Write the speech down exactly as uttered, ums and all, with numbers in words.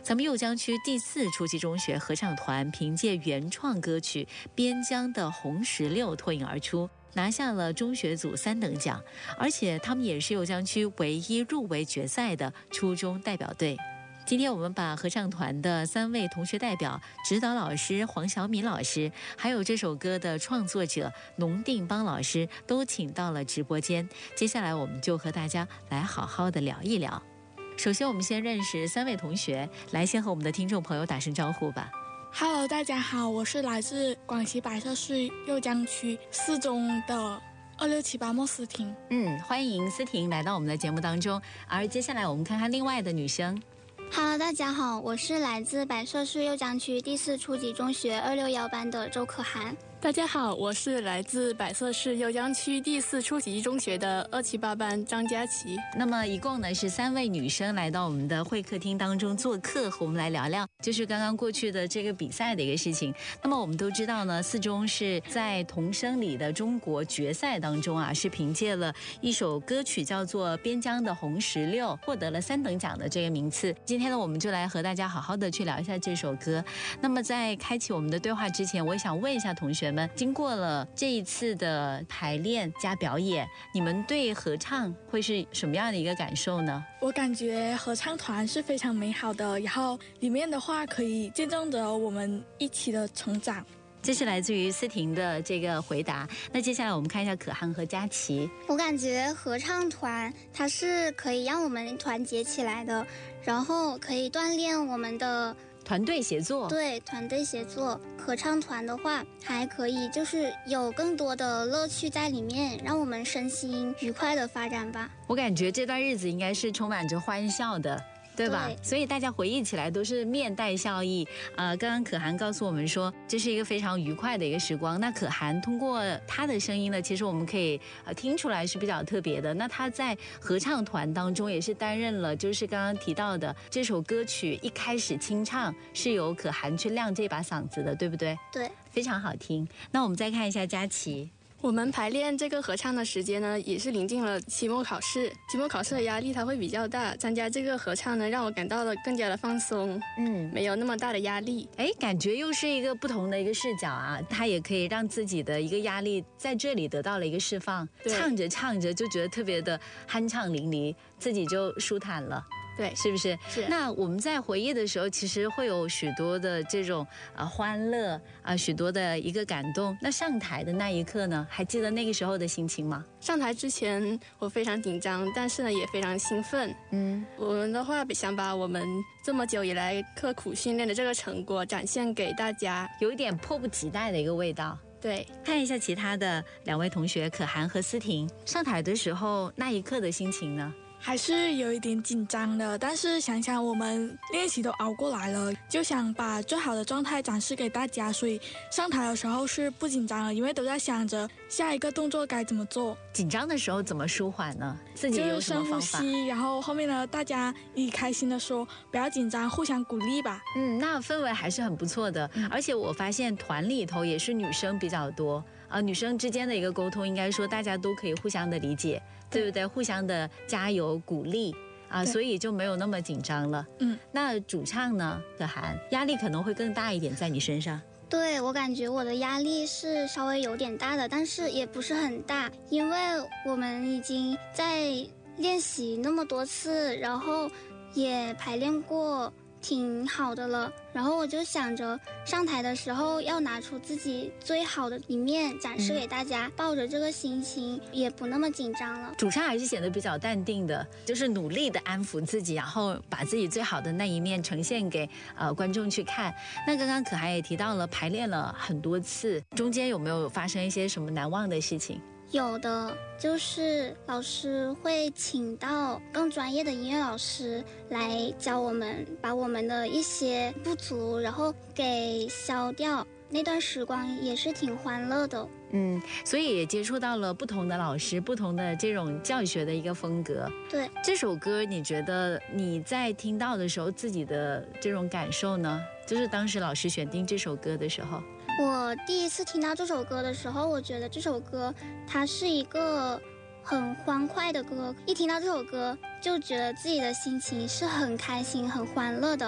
咱们右江区第四初级中学合唱团凭借原创歌曲《边疆的红石榴》脱颖而出，拿下了中学组三等奖，而且他们也是右江区唯一入围决赛的初中代表队。今天我们把合唱团的三位同学代表、指导老师黄晓敏老师，还有这首歌的创作者农定邦老师都请到了直播间。接下来我们就和大家来好好的聊一聊。首先我们先认识三位同学，来先和我们的听众朋友打声招呼吧。 Hello， 大家好，我是来自广西百色市右江区四中的二六七八莫思婷。 嗯，欢迎思婷来到我们的节目当中。而接下来我们看看另外的女生。 Hello， 大家好，我是来自百色市右江区第四初级中学二六幺班的周可涵。 大家好，我是来自百色市右江区第四初级中学的二七八班张佳琪。 那么一共呢是三位女生来到我们的会客厅当中做客，和我们来聊聊就是刚刚过去的这个比赛的一个事情。那么我们都知道呢，四中是在童声里的中国决赛当中啊，是凭借了一首歌曲叫做《边疆的红石榴》获得了三等奖的这个名次。今天呢，我们就来和大家好好的去聊一下这首歌。那么在开启我们的对话之前，我也想问一下同学们，经过了这一次的排练加表演，你们对合唱会是什么样的一个感受呢？ 我感觉合唱团是非常美好的，然后里面的话可以见证着我们一起的成长。 这是来自于思婷的这个回答。那接下来我们看一下可涵和佳琪。 我感觉合唱团它是可以让我们团结起来的，然后可以锻炼我们的团队协作。 对，团队协作。合唱团的话还可以就是有更多的乐趣在里面，让我们身心愉快的发展吧。 我感觉这段日子应该是充满着欢笑的，对吧？对，所以大家回忆起来都是面带笑意。呃，刚刚可涵告诉我们说，这是一个非常愉快的一个时光。那可涵通过她的声音呢，其实我们可以呃听出来是比较特别的。那她在合唱团当中也是担任了，就是刚刚提到的这首歌曲一开始清唱是由可涵去亮这把嗓子的，对不对？ 对， 非常好听。那我们再看一下佳琪。 我们排练这个合唱的时间呢，也是临近了期末考试。期末考试的压力它会比较大，参加这个合唱呢，让我感到了更加的放松，嗯，没有那么大的压力。 哎，感觉又是一个不同的一个视角啊，它也可以让自己的一个压力在这里得到了一个释放。唱着唱着就觉得特别的酣畅淋漓，自己就舒坦了。 对， 是不是？ 是。 那我们在回忆的时候，其实会有许多的这种啊、呃、欢乐啊、呃，许多的一个感动。那上台的那一刻呢，还记得那个时候的心情吗？ 上台之前我非常紧张，但是呢也非常兴奋。嗯，我们的话想把我们这么久以来刻苦训练的这个成果展现给大家， 有一点迫不及待的一个味道。 对， 看一下其他的两位同学可涵和思婷，上台的时候那一刻的心情呢？ 还是有一点紧张的，但是想想我们练习都熬过来了，就想把最好的状态展示给大家，所以上台的时候是不紧张了，因为都在想着下一个动作该怎么做。 紧张的时候怎么舒缓呢？自己有什么方法？ 就是深呼吸，然后后面呢，大家一开心的说不要紧张，互相鼓励吧。 嗯，那氛围还是很不错的，嗯、而且我发现团里头也是女生比较多。呃，女生之间的一个沟通，应该说大家都可以互相的理解，对不对？互相的加油鼓励啊，所以就没有那么紧张了。嗯，那主唱呢，可涵，压力可能会更大一点在你身上。 对，我感觉我的压力是稍微有点大的，但是也不是很大，因为我们已经在练习那么多次，然后也排练过挺好的了，然后我就想着上台的时候要拿出自己最好的一面展示给大家，嗯、抱着这个心情也不那么紧张了。 主唱还是显得比较淡定的，就是努力的安抚自己，然后把自己最好的那一面呈现给呃观众去看。那刚刚可涵也提到了排练了很多次，中间有没有发生一些什么难忘的事情？ 有的，就是老师会请到更专业的音乐老师来教我们，把我们的一些不足然后给消掉，那段时光也是挺欢乐的。 嗯，所以也接触到了不同的老师，不同的这种教学的一个风格。 对， 这首歌你觉得你在听到的时候自己的这种感受呢？就是当时老师选定这首歌的时候。 我第一次听到这首歌的时候，我觉得这首歌它是一个很欢快的歌，一听到这首歌就觉得自己的心情是很开心很欢乐的，